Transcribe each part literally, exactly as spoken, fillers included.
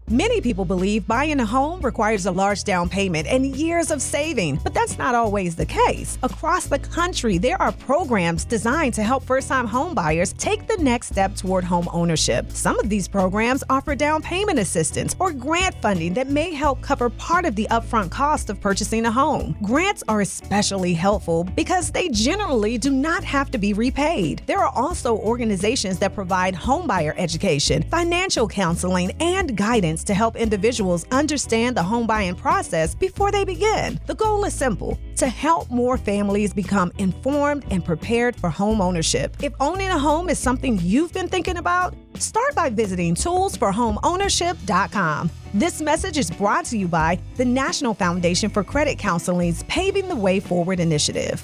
Many people believe buying a home requires a large down payment and years of saving, but that's not always the case. Across the country, there are programs designed to help first-time home buyers take the next step toward home ownership. Some of these programs offer down payment assistance or grant funding that may help cover part of the upfront cost of purchasing a home. Grants are especially helpful because they generally do not have to be repaid. There are also organizations that provide homebuyer education, financial counseling, and guidance to help individuals understand the home buying process before they begin. The goal is simple: to help more families become informed and prepared for home ownership. If owning a home is something you've been thinking about, start by visiting tools for home ownership dot com. This message is brought to you by the National Foundation for Credit Counseling's Paving the Way Forward initiative.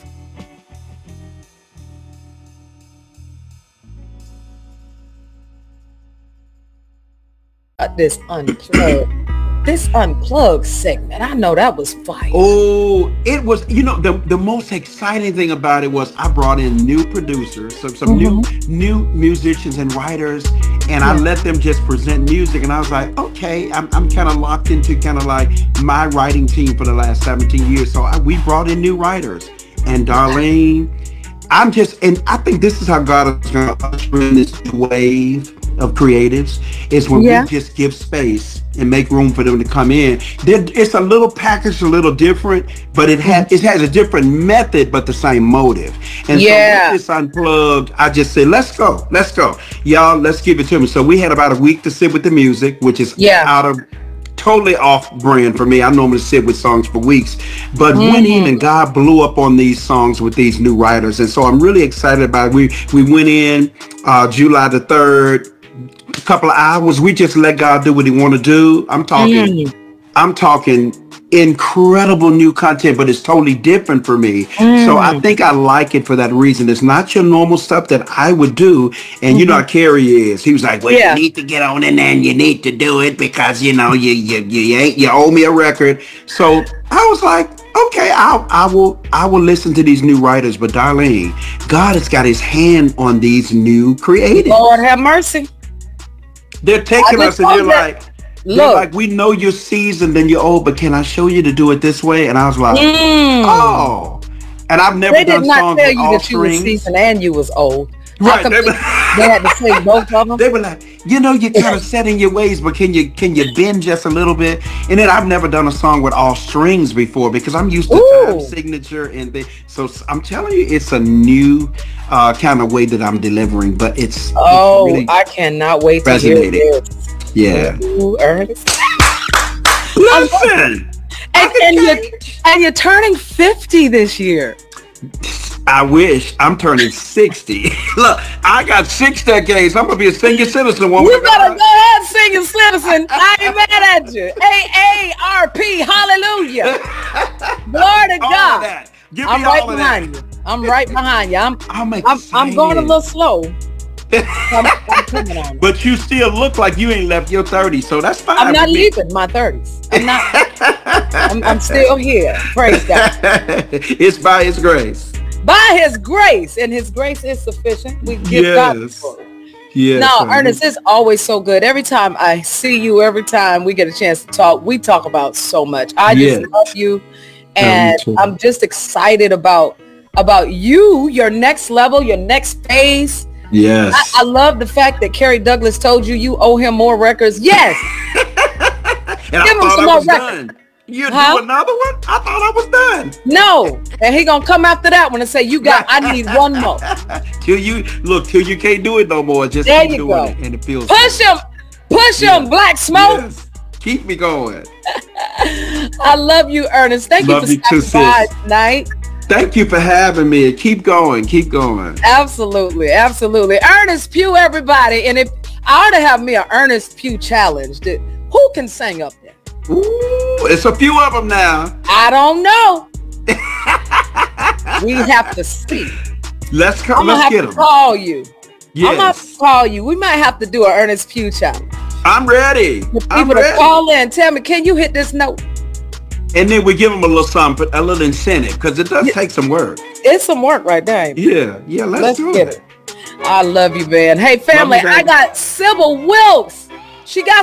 Uh, this unplugged, this unplugged segment. I know that was fire. Oh, it was. You know, the the most exciting thing about it was I brought in new producers, some some mm-hmm. new new musicians and writers, and yeah. I let them just present music. And I was like, okay, I'm I'm kind of locked into kind of like my writing team for the last seventeen years. So I, we brought in new writers, and Darlene. I'm just, and I think this is how God is going to usher in this wave of creatives, is when yeah. we just give space and make room for them to come in. They're, it's a little packaged, a little different, but it has it has a different method, but the same motive. And yeah. so with this unplugged, I just said, let's go, let's go, y'all, let's give it to me. So we had about a week to sit with the music, which is yeah. out of. Totally off brand for me. I normally sit with songs for weeks, but mm-hmm. went in and God blew up on these songs with these new writers. And so I'm really excited about it. We, we went in uh, July the third, a couple of hours. We just let God do what he want to do. I'm talking, mm. I'm talking incredible new content, but it's totally different for me. Mm. So I think I like it for that reason. It's not your normal stuff that I would do. And mm-hmm. you know how Kerry is. He was like, well, yeah. you need to get on in there and you need to do it because, you know, you you you ain't you owe me a record. So I was like, okay, I'll, I will I will listen to these new writers. But Darlene, God has got his hand on these new creatives. Lord have mercy. They're taking us and they're like, Look, like, we know you're seasoned and you're old, but can I show you to do it this way? And I was like, mm. oh. And I've never they done did not songs tell with you all that strings. You were seasoned and you was old. Right. They, they, they had to say both of them. They were like, you know, you're kind of set in your ways, but can you can you bend just a little bit? And then I've never done a song with all strings before because I'm used to Ooh. time signature and they. So I'm telling you, it's a new uh, kind of way that I'm delivering, but it's oh, it's really I cannot wait to hear it. Yeah. Ooh, Ernest. Listen, and, and you're and you're turning fifty this year. I wish. I'm turning sixty. Look, I got six decades. I'm gonna be a senior citizen. One you better go ahead, senior citizen. I ain't mad at you. A A R P, hallelujah. Glory to all God. That. Give I'm me right all behind that. you. I'm right behind you. I'm I'm, I'm, I'm going a little slow. I'm, I'm but you still look like you ain't left your thirties, so that's fine. I'm not leaving my thirties. I'm not. I'm, I'm still here. Praise God. It's by His grace. By His grace, and His grace is sufficient. We give yes. God the glory. Yes. No, Ernest, it's always so good. Every time I see you, every time we get a chance to talk, we talk about so much. I yes. just love you, and I'm just excited about about you, your next level, your next phase. Yes. I, I love the fact that Kerry Douglas told you you owe him more records. Yes. and Give I him thought some I more was records. done. You huh? do another one? I thought I was done. No. And he gonna come after that one and say, you got, I need one more. till you, look, till you can't do it no more. Just there keep you doing go. it and it feels Push good. him. Push yes. him, Black Smoke. Yes. Keep me going. I love you, Ernest. Thank love you for stopping by tonight. Thank you for having me. Keep going. Keep going. Absolutely. Absolutely. Ernest Pugh, everybody. And if I ought to have me an Ernest Pugh challenge, that, who can sing up there? Ooh, it's a few of them now. I don't know. We have to see. Let's come. I'm Let's gonna get have them. to call you. Yes. I'm gonna have to call you. We might have to do an Ernest Pugh challenge. I'm ready. For people I'm to ready. call in, tell me, can you hit this note? And then we give them a little something, a little incentive, because it does yeah. take some work. It's some work right there. Yeah, yeah, let's, let's do get it. it. I love you, man. Hey, family, you, I got Sybil Wilkes. She got